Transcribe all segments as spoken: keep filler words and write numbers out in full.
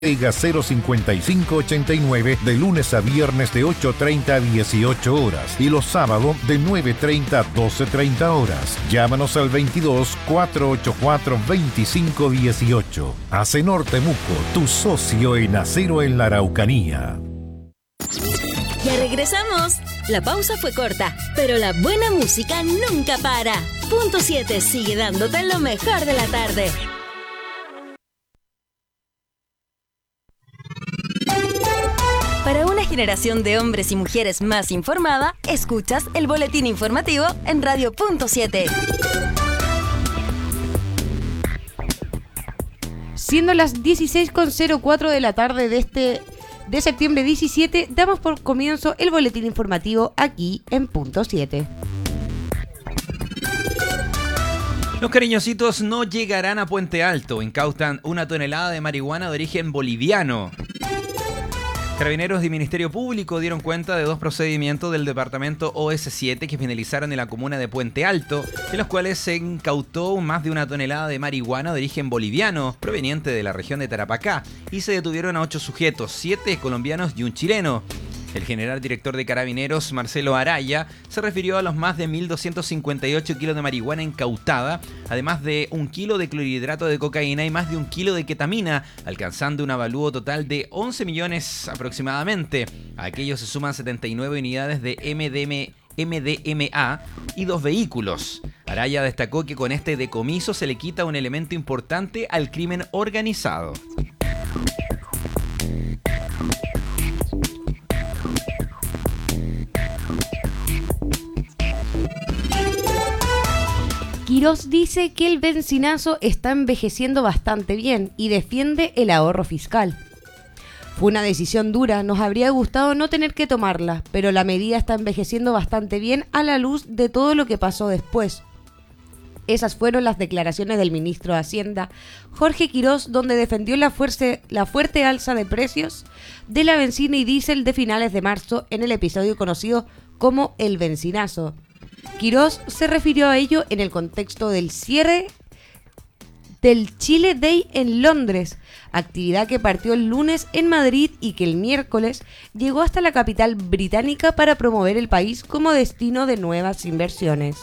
Vega cero cincuenta y cinco ochenta y nueve de lunes a viernes de ocho treinta a dieciocho horas y los sábados de nueve treinta a doce treinta horas. Llámanos al veintidós, cuatrocientos ochenta y cuatro, veinticinco dieciocho. Acenor Temuco, tu socio en acero en la Araucanía. Ya regresamos. La pausa fue corta, pero la buena música nunca para. Punto siete sigue dándote lo mejor de la tarde. Para una generación de hombres y mujeres más informada, escuchas el boletín informativo en Radio Punto siete. Siendo las dieciséis con cero cuatro de la tarde de este de septiembre diecisiete, damos por comienzo el boletín informativo aquí en Punto siete. Los cariñositos no llegarán a Puente Alto. Incautan una tonelada de marihuana de origen boliviano. Carabineros y Ministerio Público dieron cuenta de dos procedimientos del departamento O S siete que finalizaron en la comuna de Puente Alto, en los cuales se incautó más de una tonelada de marihuana de origen boliviano proveniente de la región de Tarapacá y se detuvieron a ocho sujetos, siete colombianos y un chileno. El general director de Carabineros, Marcelo Araya, se refirió a los más de mil doscientos cincuenta y ocho kilos de marihuana incautada, además de un kilo de clorhidrato de cocaína y más de un kilo de ketamina, alcanzando un avalúo total de once millones aproximadamente. A aquello se suman setenta y nueve unidades de M D M, M D M A y dos vehículos. Araya destacó que con este decomiso se le quita un elemento importante al crimen organizado. Quirós dice que el bencinazo está envejeciendo bastante bien y defiende el ahorro fiscal. Fue una decisión dura, nos habría gustado no tener que tomarla, pero la medida está envejeciendo bastante bien a la luz de todo lo que pasó después. Esas fueron las declaraciones del ministro de Hacienda, Jorge Quirós, donde defendió la, fuerte, la fuerte alza de precios de la benzina y diésel de finales de marzo en el episodio conocido como el bencinazo. Quirós se refirió a ello en el contexto del cierre del Chile Day en Londres, actividad que partió el lunes en Madrid y que el miércoles llegó hasta la capital británica para promover el país como destino de nuevas inversiones.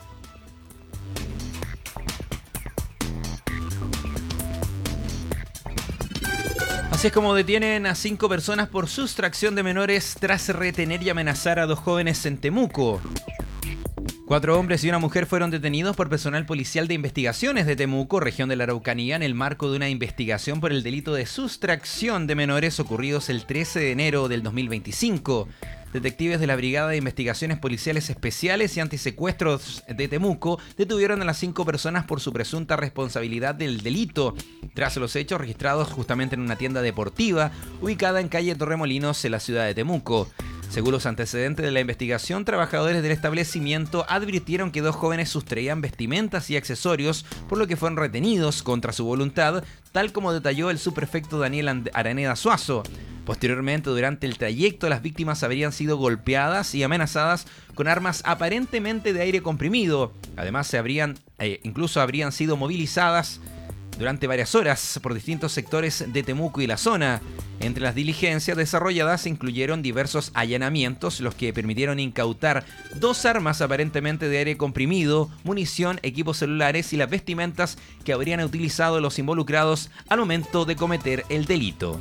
Así es como detienen a cinco personas por sustracción de menores tras retener y amenazar a dos jóvenes en Temuco. Cuatro hombres y una mujer fueron detenidos por personal policial de investigaciones de Temuco, región de la Araucanía, en el marco de una investigación por el delito de sustracción de menores ocurridos el trece de enero del dos mil veinticinco. Detectives de la Brigada de Investigaciones Policiales Especiales y Antisecuestros de Temuco detuvieron a las cinco personas por su presunta responsabilidad del delito, tras los hechos registrados justamente en una tienda deportiva ubicada en calle Torremolinos, en la ciudad de Temuco. Según los antecedentes de la investigación, trabajadores del establecimiento advirtieron que dos jóvenes sustraían vestimentas y accesorios, por lo que fueron retenidos contra su voluntad, tal como detalló el subprefecto Daniel Araneda Suazo. Posteriormente, durante el trayecto, las víctimas habrían sido golpeadas y amenazadas con armas aparentemente de aire comprimido. Además, se habrían, eh, incluso habrían sido movilizadas durante varias horas por distintos sectores de Temuco y la zona. Entre las diligencias desarrolladas se incluyeron diversos allanamientos, los que permitieron incautar dos armas aparentemente de aire comprimido, munición, equipos celulares y las vestimentas que habrían utilizado los involucrados al momento de cometer el delito.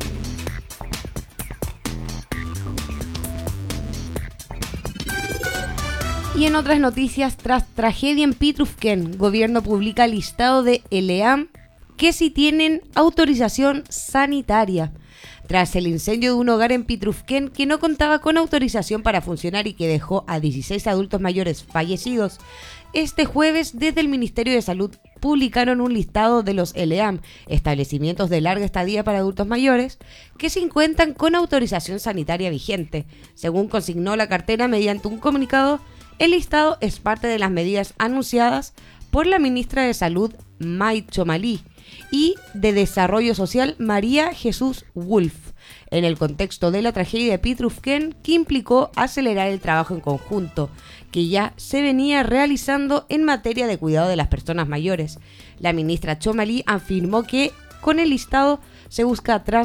Y en otras noticias, tras tragedia en Pitrufquén, gobierno publica listado de L E A M que sí tienen autorización sanitaria. Tras el incendio de un hogar en Pitrufquén que no contaba con autorización para funcionar y que dejó a dieciséis adultos mayores fallecidos, este jueves desde el Ministerio de Salud publicaron un listado de los L E A M, establecimientos de larga estadía para adultos mayores, que sí cuentan con autorización sanitaria vigente. Según consignó la cartera mediante un comunicado, el listado es parte de las medidas anunciadas por la ministra de Salud, May Chomalí, y de Desarrollo Social, María Jesús Wolf, en el contexto de la tragedia de Pitrufquén, que implicó acelerar el trabajo en conjunto, que ya se venía realizando en materia de cuidado de las personas mayores. La ministra Chomalí afirmó que con el listado se busca